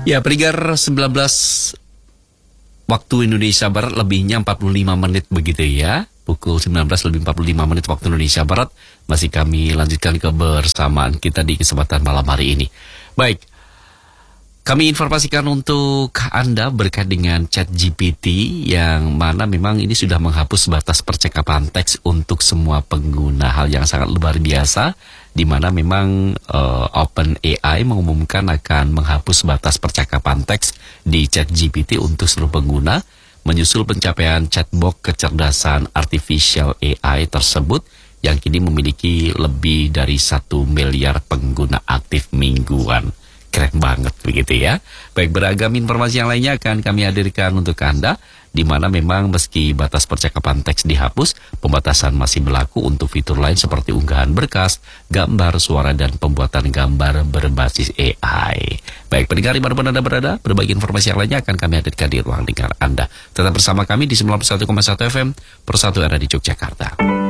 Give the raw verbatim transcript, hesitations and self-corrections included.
Ya, Perigar sembilan belas waktu Indonesia Barat, lebihnya empat puluh lima menit begitu ya. Pukul sembilan belas lebih empat puluh lima menit waktu Indonesia Barat. Masih kami lanjutkan kebersamaan kita di kesempatan malam hari ini. Baik, kami informasikan untuk Anda berkait dengan ChatGPT yang mana memang ini sudah menghapus batas percakapan teks untuk semua pengguna. Hal yang sangat luar biasa, di mana memang uh, OpenAI mengumumkan akan menghapus batas percakapan teks di ChatGPT untuk seluruh pengguna, menyusul pencapaian chatbot kecerdasan artificial A I tersebut yang kini memiliki lebih dari satu miliar pengguna aktif mingguan. Keren banget begitu ya. Baik, beragam informasi yang lainnya akan kami hadirkan untuk Anda, di mana memang meski batas percakapan teks dihapus, pembatasan masih berlaku untuk fitur lain seperti unggahan berkas, gambar, suara, dan pembuatan gambar berbasis A I. Baik, pendengar dimanapun Anda berada, berbagai informasi yang lainnya akan kami hadirkan di ruang dengar Anda. Tetap bersama kami di sembilan puluh satu koma satu F M, Persatu ada di Yogyakarta.